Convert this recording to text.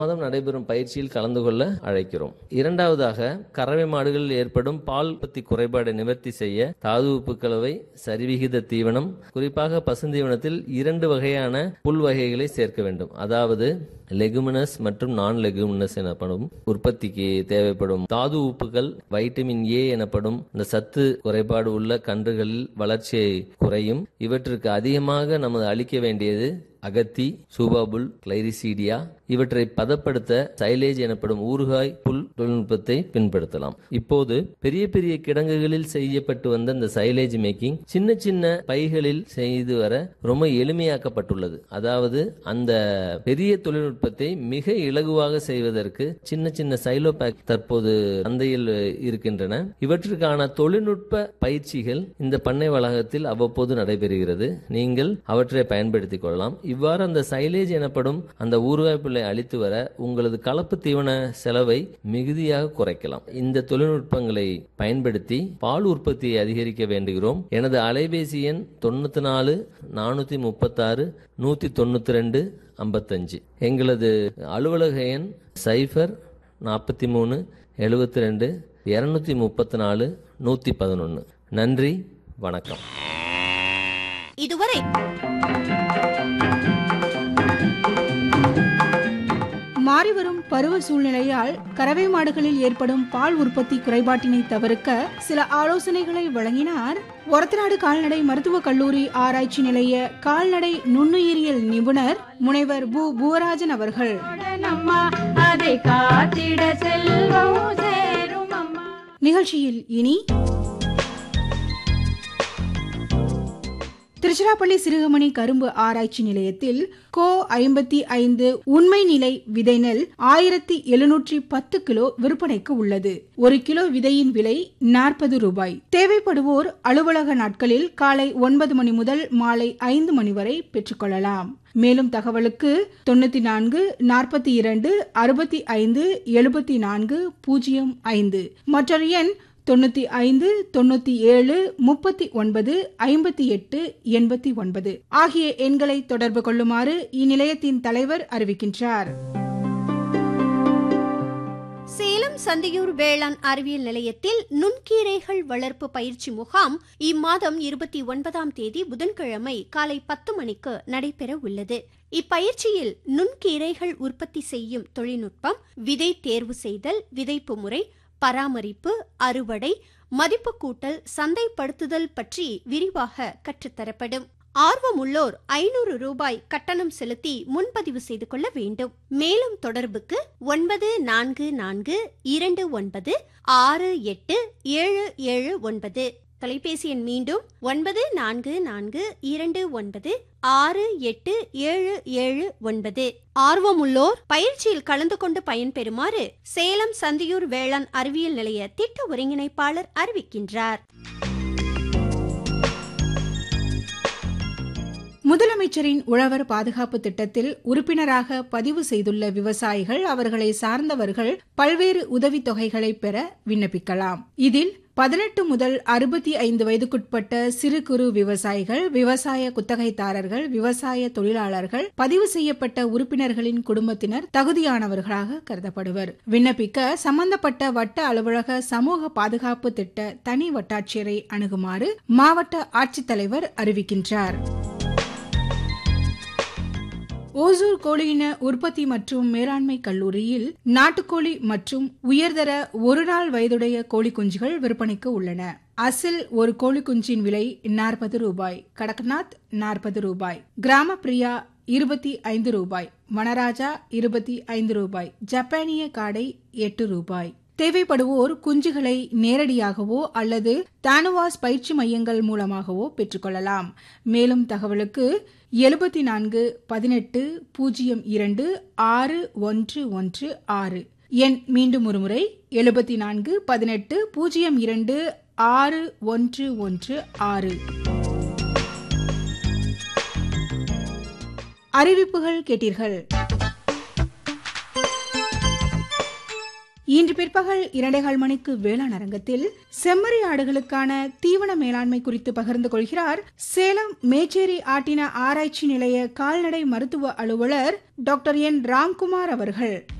மாதம் நடைபெறும் பயிற்சியில் கலந்து கொள்ள அழைக்கிறோம். இரண்டாவதாக, கறவை மாடுகளில் ஏற்படும் பால் உற்பத்தி குறைபாடை நிவர்த்தி செய்ய தாது உப்பு கலவை, சரிவிகித தீவனம், குறிப்பாக பசுந்தீவனத்தில் 2 வகையான புல் வகைகளை சேர்க்க வேண்டும். அதாவது லெகுமினஸ் மற்றும் நான் லெகுமினஸ் எனப்படும் உற்பத்திக்கு தேவைப்படும் தாது உப்புகள், வைட்டமின் ஏ எனப்படும் இந்த சத்து குறைபாடு உள்ள கன்றுகளில் வளர்ச்சியை குறையும். இவற்றுக்கு அதிகமாக நமது அளிக்க வேண்டியது அகத்தி, சூபாபுல், கிளைரிசீடியா. இவற்றை பதப்படுத்த சைலேஜ் எனப்படும் ஊறுகாய் புல் தொழில்நுட்பத்தை பின்படுத்தலாம். இப்போது பெரிய பெரிய கிடங்குகளில் செய்யப்பட்டு வந்த இந்த சைலேஜ் மேக்கிங் சின்ன சின்ன பைகளில் செய்து வர ரொம்ப எளிமையாக்கப்பட்டுள்ளது. அதாவது அந்த பெரிய தொழில்நுட்பத்தை மிக இலகுவாக செய்வதற்கு சின்ன சின்ன சைலோ பேக் தற்போது சந்தையில் இருக்கின்றன. இவற்றுக்கான தொழில்நுட்ப பயிற்சிகள் இந்த பண்ணை வளாகத்தில் அவ்வப்போது நடைபெறுகிறது. நீங்கள் அவற்றை பயன்படுத்திக் கொள்ளலாம். இவ்வாறு அந்த சைலேஜ் எனப்படும் அந்த ஊறுகாய் புல்லை அளித்து வர உங்களது கலப்பு தீவன செலவை மிகுதியாக குறைக்கலாம். இந்த தொழில்நுட்பங்களை பயன்படுத்தி பால் உற்பத்தியை அதிகரிக்க வேண்டுகிறோம். எனது அலைபேசி எண் 94 436 192 55. எங்களது அலுவலக எண் 0 43 72 234 111. நன்றி, வணக்கம். இதுவரை மாறிவரும் பருவ சூழ்நிலையால் கறவை மாடுகளில் ஏற்படும் பால் உற்பத்தி குறைபாட்டினை தவிர்க்க சில ஆலோசனைகளை வழங்கினார் ஒரத்தநாடு கால்நடை மருத்துவக் கல்லூரி ஆராய்ச்சி நிலைய கால்நடை நுண்ணுயிரியல் நிபுணர் முனைவர் பூவராஜன் அவர்கள். நிகழ்ச்சியில் இனி திருச்சிராப்பள்ளி சிறுகமணி கரும்பு ஆராய்ச்சி நிலையத்தில் கோ 55 உண்மை நிலை விதை நெல் 1710 கிலோ விற்பனைக்கு உள்ளது. 1 கிலோ விதையின் விலை 40 ரூபாய். தேவைப்படுவோர் அலுவலக நாட்களில் காலை 9 மணி முதல் மாலை 5 மணி வரை பெற்றுக்கொள்ளலாம். மேலும் தகவலுக்கு 94 42 65 74 05 மற்றொரு எண் 95 97 39 58 89 ஆகிய எண்களை தொடர்பு கொள்ளுமாறு இந்நிலையத்தின் தலைவர் அறிவிக்கின்றார். சேலம் சந்தியூர் வேளாண் அறிவியல் நிலையத்தில் நுண்கீரைகள் வளர்ப்பு பயிற்சி முகாம் இம்மாதம் 29ஆம் தேதி புதன்கிழமை காலை 10 மணிக்கு நடைபெற உள்ளது. இப்பயிற்சியில் நுண்கீரைகள் உற்பத்தி செய்யும் தொழில்நுட்பம், விதை தேர்வு செய்தல், விதைப்பு முறை, பராமரிப்பு, அறுவடை, மதிப்பு கூட்டல், சந்தைப்படுத்துதல் பற்றி விரிவாக கற்றுத்தரப்படும். ஆர்வமுள்ளோர் 500 ரூபாய் கட்டணம் செலுத்தி முன்பதிவு செய்து கொள்ள வேண்டும். மேலும் தொடர்புக்கு 944 29 68 தொலைபேசி எண் மீண்டும் 944 29 68 ஆர்வமுள்ளோர் பயிற்சியில் கலந்து கொண்டு பயன்பெறுமாறு சேலம் சந்தியூர் வேளாண் அறிவியல் நிலைய திட்ட ஒருங்கிணைப்பாளர் அறிவிக்கின்றார். முதலமைச்சரின் உழவர் பாதுகாப்பு திட்டத்தில் உறுப்பினராக பதிவு செய்துள்ள விவசாயிகள், அவர்களை சார்ந்தவர்கள் பல்வேறு உதவித்தொகைகளை பெற விண்ணப்பிக்கலாம். இதில் 18 முதல் 65 வயதுக்குட்பட்ட சிறு குறு விவசாயிகள், விவசாய குத்தகைதாரர்கள், விவசாய தொழிலாளர்கள், பதிவு செய்யப்பட்ட உறுப்பினர்களின் குடும்பத்தினர் தகுதியானவர்களாக கருதப்படுவர். விண்ணப்பிக்க சம்பந்தப்பட்ட வட்ட அலுவலக சமூக பாதுகாப்பு திட்ட தனி வட்டாட்சியரை அணுகுமாறு மாவட்ட ஆட்சித்தலைவர் அறிவிக்கின்றார். ஓசூர் கோழியின உற்பத்தி மற்றும் மேலாண்மை கல்லூரியில் நாட்டுக்கோழி மற்றும் உயர்தர ஒருநாள் வயதுடைய கோழி குஞ்சுகள் விற்பனைக்கு உள்ளன. அசில் ஒரு கோழி குஞ்சின் விலை 40 ரூபாய், கடக்நாத் 40 ரூபாய், கிராம பிரியா 25 ரூபாய், வனராஜா 25 ரூபாய், ஜப்பானிய காடை 8 ரூபாய். தேவைப்படுவோர் குஞ்சுகளை நேரடியாகவோ அல்லது தானுவாஸ் பயிற்சி மையங்கள் மூலமாகவோ பெற்றுக்கொள்ளலாம். மேலும் தகவலுக்கு 74 18 02 6116 எண் மீண்டும் ஒருமுறை 74 18 02 6116. அறிவிப்புகள் கேட்டீர்கள். இன்று பிற்பகல் 2:15 மணிக்கு வேளாண் அரங்கத்தில் செம்மறி ஆடுகளுக்கான தீவன மேலாண்மை குறித்து பகிர்ந்து கொள்கிறார் சேலம் மேச்சேரி ஆட்டின ஆராய்ச்சி நிலைய கால்நடை மருத்துவ அலுவலர் டாக்டர் என் ராம்குமார் அவர்கள்.